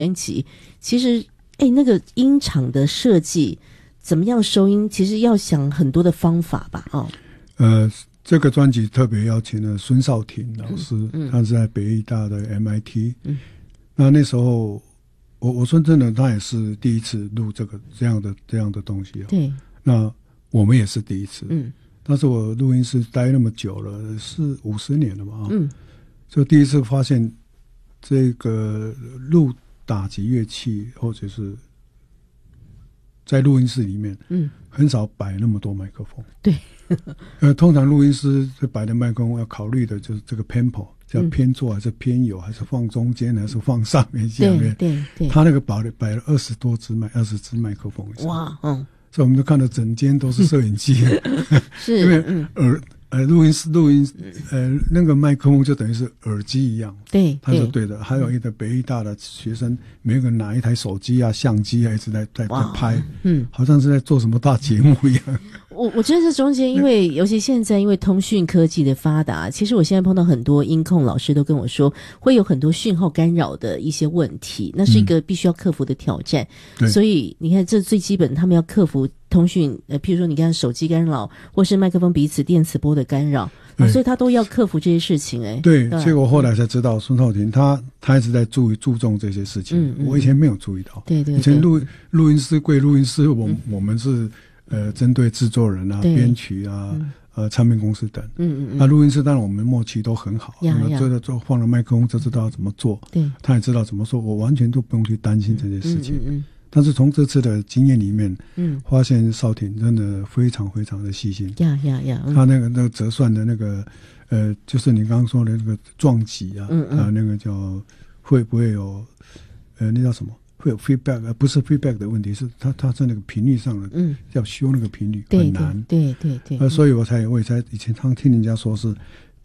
编辑，其实那个音场的设计怎么样收音，其实要想很多的方法吧。 这个专辑特别邀请了孙少廷老师，他是在北艺大的 MIT。那时候我说真的，他也是第一次录这样的东西。 对。 那我们也是第一次。但是我录音室待那么久了，是50年了嘛。就第一次发现这个录打击乐器，或者是在录音室里面，很少摆那么多麦克风。 对。 通常录音师摆的麦克风要考虑的就是这个 tempo， 叫偏左还是偏右，还是放中间还是放上面下面。 对。 他那个摆了20支麦克风。 哇， 所以我们都看到整间都是摄影机。 是。 因为录音那个麦克风就等于是耳机一样。 对。 他说对的。还有一个北艺大的学生，每个人拿一台手机啊、相机啊，一直在拍。好像是在做什么大节目一样。 我觉得这中间，因为尤其现在因为通讯科技的发达，其实我现在碰到很多音控老师都跟我说，会有很多讯号干扰的一些问题，那是一个必须要克服的挑战。所以你看，这最基本他们要克服通讯，譬如说你看手机干扰，或是麦克风彼此电磁波的干扰，所以他都要克服这些事情。 对，结果后来才知道孙少廷他一直在注重这些事情。我以前没有注意到。 对。 以前录音师归录音师，我们是针对制作人啊、编曲啊、唱片公司等。那录音室当然我们默契都很好，就放了麦克风就知道怎么做。对，他也知道怎么说，我完全都不用去担心这些事情。但是从这次的经验里面，发现少廷真的非常非常的细心。他那个折算的那个就是你刚刚说的那个撞击啊，那个叫会不会有那叫什么？会有 feedback， 不是 feedback 的问题，是他在那个频率上的，要修那个频率很难。对。所以我也才以前常听人家说是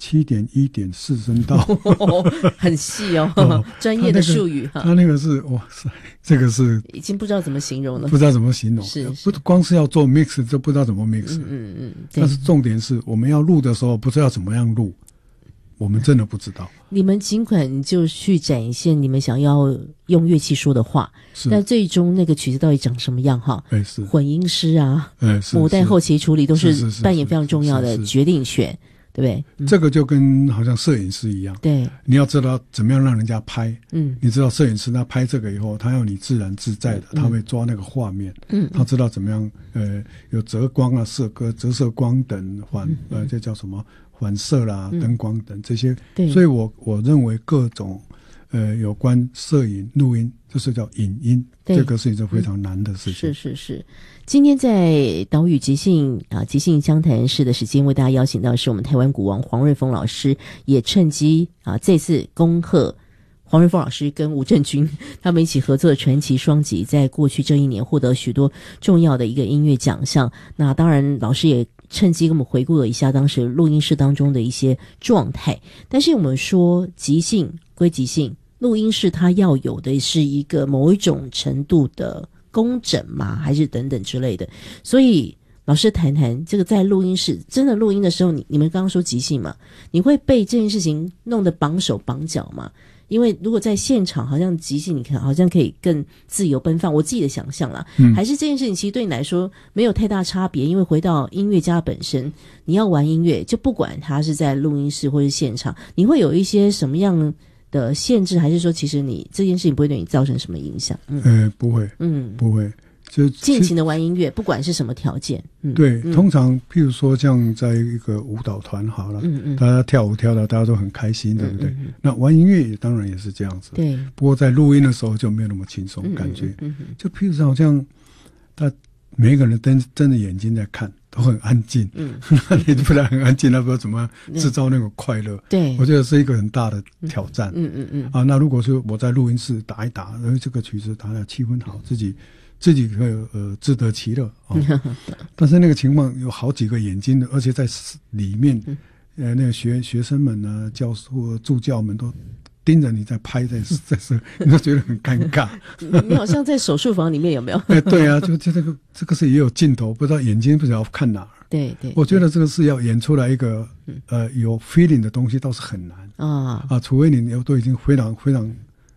7.1.4声道。 很细哦，专业的术语哈。 他那个是哇塞，这个是已经不知道怎么形容了， 不知道怎么形容。 是不光是要做 mix 就不知道怎么 mix。但是重点是我们要录的时候不知道怎么样录。我们真的不知道。 你们尽管就去展现你们想要用乐器说的话，但最终那个曲子到底长什么样哈？ 是混音师啊，母带后期处理都是扮演非常重要的决定权，对不对？ 这个就跟好像摄影师一样， 对， 你要知道怎么样让人家拍。你知道摄影师他拍这个以后，他要你自然自在的，他会抓那个画面，他知道怎么样有折光啊、折射光等这叫什么？反射啦、灯光等这些。所以我认为各种有关摄影、录音，就是叫影音，这个是一件非常难的事情。 是。今天在岛屿即兴相谈室的时间，为大家邀请到的是我们台湾鼓王黄瑞丰老师，也趁机这次恭贺黄瑞丰老师跟吴正军他们一起合作的传奇双击，在过去这一年获得许多重要的一个音乐奖项。那当然老师也趁机跟我们回顾了一下当时录音室当中的一些状态。但是我们说即兴归即兴，录音室它要有的是一个某一种程度的工整吗？还是等等之类的？所以老师谈谈这个在录音室真的录音的时候，你们刚刚说即兴嘛，你会被这件事情弄得绑手绑脚吗？因为如果在现场好像即兴，你看好像可以更自由奔放，我自己的想象啦，还是这件事情其实对你来说没有太大差别。因为回到音乐家本身，你要玩音乐，就不管他是在录音室或是现场，你会有一些什么样的限制，还是说其实你这件事情不会对你造成什么影响？ 不会，不会。就尽情的玩音乐，不管是什么条件。 对，通常譬如说像在一个舞蹈团好了，大家跳舞跳到大家都很开心，对不对？那玩音乐当然也是这样子。对。不过在录音的时候就没有那么轻松感觉。就譬如说好像每一个人睁着眼睛在看，都很安静。那你不然很安静，那不知道怎么制造那种快乐。对。我觉得是一个很大的挑战。那如果说我在录音室打一打，然后这个曲子打得气氛好，自己可以自得其乐。但是那个情况有好几个眼睛的，而且在里面那个学生们呢、教授、助教们都盯着你在拍，在你都觉得很尴尬。 你好像在手术房里面，有没有？ 对啊，就这个是也有镜头，不知道眼睛不知道看哪儿。对，我觉得这个是要演出来一个有 feeling 的东西，倒是很难啊。除非你都已经非常非常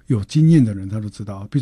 有经验的人他都知道，